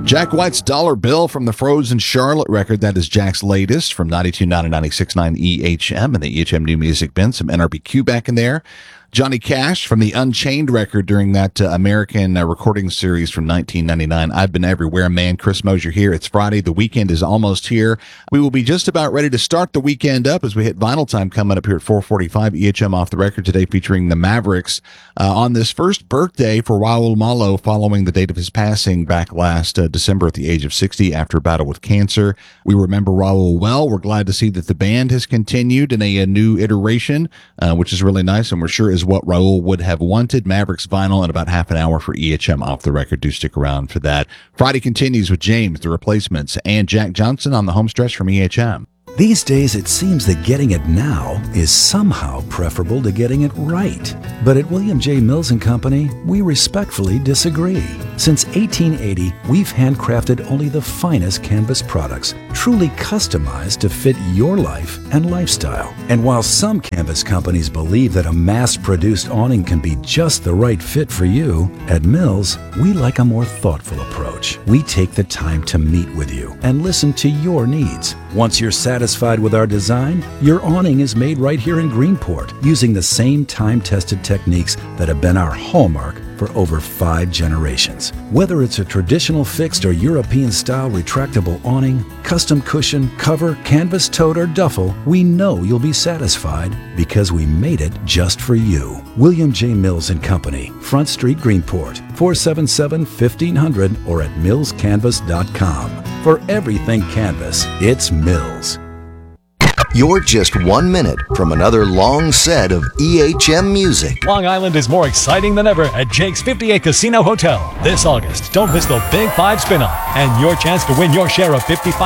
Jack White's Dollar Bill from the Frozen Charlotte record. That is Jack's latest from 92.9 and 96.9 EHM and the EHM New Music Bin. Some NRBQ back in there. Johnny Cash from the Unchained record during that American recording series from 1999. I've Been Everywhere, Man. Chris Mosier here. It's Friday. The weekend is almost here. We will be just about ready to start the weekend up as we hit Vinyl Time coming up here at 4:45. EHM Off the Record today featuring the Mavericks on this first birthday for Raul Malo following the date of his passing back last December at the age of 60 after a battle with cancer. We remember Raul well. We're glad to see that the band has continued in a new iteration, which is really nice, and we're sure is what Raul would have wanted. Mavericks Vinyl in about half an hour for EHM Off the Record. Do stick around for that. Friday continues with James, The Replacements, and Jack Johnson on the home stretch from EHM. These days, it seems that getting it now is somehow preferable to getting it right. But at William J. Mills & Company, we respectfully disagree. Since 1880, we've handcrafted only the finest canvas products, truly customized to fit your life and lifestyle. And while some canvas companies believe that a mass-produced awning can be just the right fit for you, at Mills, we like a more thoughtful approach. We take the time to meet with you and listen to your needs. Once you're satisfied with our design, your awning is made right here in Greenport using the same time-tested techniques that have been our hallmark for over 5 generations. Whether it's a traditional fixed or European-style retractable awning, custom cushion, cover, canvas tote, or duffel, we know you'll be satisfied because we made it just for you. William J. Mills & Company, Front Street, Greenport, 477-1500 or at millscanvas.com. For everything canvas, it's Mills. You're just 1 minute from another long set of EHM music. Long Island is more exciting than ever at Jake's 58 Casino Hotel. This August, don't miss the Big 5 spin-off and your chance to win your share of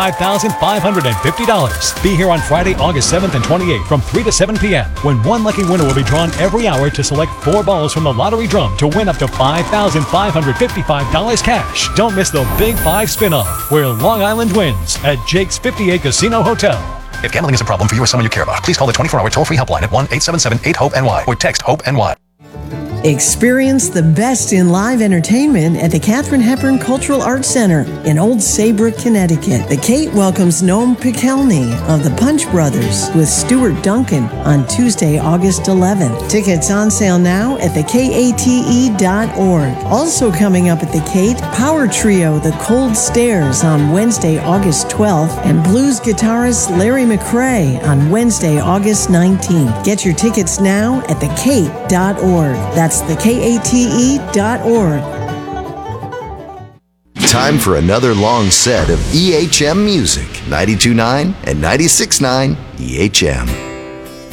$55,550. Be here on Friday, August 7th and 28th from 3 to 7 p.m. when one lucky winner will be drawn every hour to select 4 balls from the lottery drum to win up to $5,555 cash. Don't miss the Big 5 spin-off where Long Island wins at Jake's 58 Casino Hotel. If gambling is a problem for you or someone you care about, please call the 24-hour toll-free helpline at 1-877-8-HOPE-NY or text HOPE-NY. Experience the best in live entertainment at the Katharine Hepburn Cultural Arts Center in Old Saybrook, Connecticut. The Kate welcomes Noam Pikelny of the Punch Brothers with Stuart Duncan on Tuesday, August 11th. Tickets on sale now at thekate.org. Also coming up at the Kate, Power Trio, The Cold Stairs on Wednesday, August 12th, and blues guitarist Larry McRae on Wednesday, August 19th. Get your tickets now at thekate.org. That's thekate.org. Time for another long set of EHM music. 92.9 and 96.9 EHM.